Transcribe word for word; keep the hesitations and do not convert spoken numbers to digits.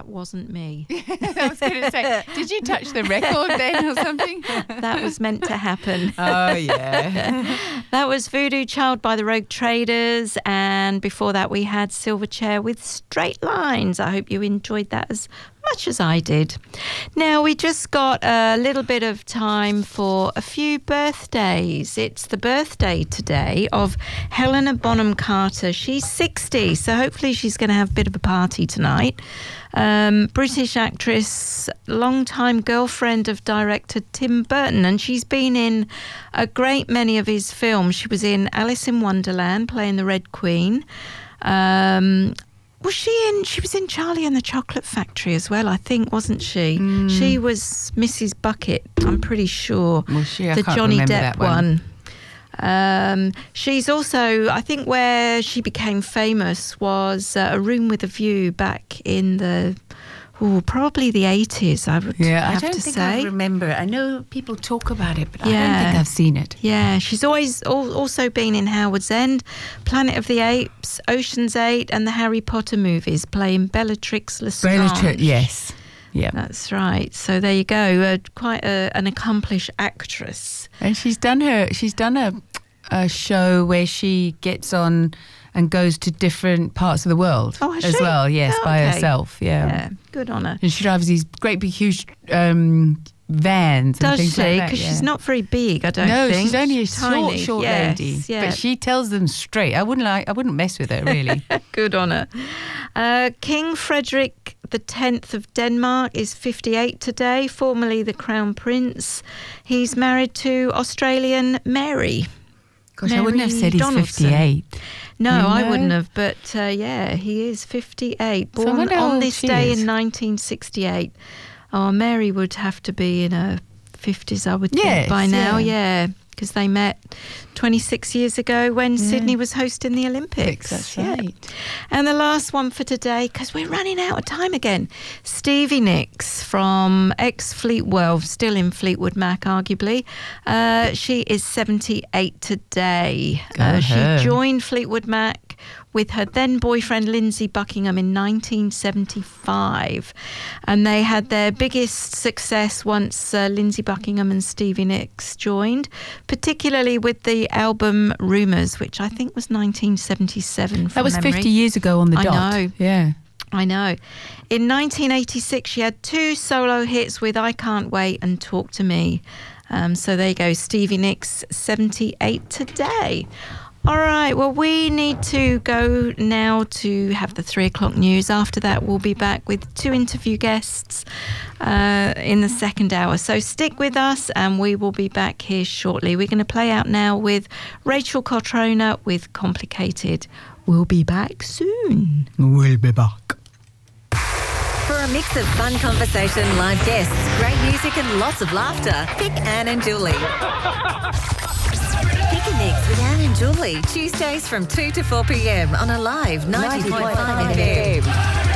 that wasn't me. I was going to say, did you touch the record then or something? That was meant to happen. Oh, yeah. That was Voodoo Child by the Rogue Traders, and before that we had Silverchair with Straight Lines. I hope you enjoyed that as much as I did. Now, we just got a little bit of time for a few birthdays. It's the birthday today of Helena Bonham Carter. She's sixty, so hopefully she's going to have a bit of a party tonight. Um, British actress, long-time girlfriend of director Tim Burton, and she's been in a great many of his films. She was in Alice in Wonderland, playing the Red Queen. Um, was she in, she was in Charlie and the Chocolate Factory as well, I think, wasn't she? Mm. She was Missus Bucket, I'm pretty sure. Was she? I the can't Johnny remember Depp that one. one. Um, she's also, I think where she became famous was uh, A Room with a View back in the, oh, probably the eighties, I would yeah, have I don't to think say. I remember. I know people talk about it, but Yeah. I don't think I've seen it. Yeah, she's always al- also been in Howard's End, Planet of the Apes, Ocean's Eight, and the Harry Potter movies, playing Bellatrix Lestrange. Bellatrix, yes. Yeah, That's right. So there you go. Uh, quite a, an accomplished actress. and she's done her. She's done a, a show where she gets on and goes to different parts of the world Oh, has as she? well. Yes, Oh, by okay. herself. Yeah. Yeah, good on her. and she drives these great big huge um, vans. And Does things she? like that, Because yeah. she's not very big, I don't No, think. she's only a She's short, tiny. short Yes, lady. Yeah. But she tells them straight. I wouldn't like. I wouldn't mess with her really. Good on her. Uh, King Frederick the Tenth of Denmark is fifty-eight today, formerly the Crown Prince. He's married to Australian Mary. Gosh, I wouldn't have Mary said he's Donaldson. fifty-eight. No, You I know? wouldn't have, but uh, yeah, he is fifty-eight. So I Born wonder how on old this she day is. in nineteen sixty-eight. Oh, Mary would have to be in her fifties, I would think, Yes, by now, yeah. yeah, because they met twenty-six years ago when Yeah. Sydney was hosting the Olympics. That's Yeah. right. And the last one for today, because we're running out of time again, Stevie Nicks from ex-Fleetwell, still in Fleetwood Mac, arguably. Uh, she is seventy-eight today. Go Uh, she her. joined Fleetwood Mac with her then boyfriend Lindsay Buckingham in nineteen seventy-five, and they had their biggest success once uh, Lindsay Buckingham and Stevie Nicks joined, particularly with the album Rumours, which I think was nineteen seventy-seven. From That was memory. fifty years ago on the I dot. know. Yeah. I know. In nineteen eighty-six, she had two solo hits with I Can't Wait and Talk to Me. Um, so there you go, Stevie Nicks, seventy-eight today. All right, well, we need to go now to have the three o'clock news. After that, we'll be back with two interview guests uh, in the second hour. So stick with us and we will be back here shortly. We're going to play out now with Rachel Cotrona with Complicated. We'll be back soon. We'll be back. For a mix of fun conversation, live guests, great music and lots of laughter, pick Anne and Julie. Pick a Mix with Anne and Julie, Tuesdays from two to four p.m. on Alive ninety point five F M.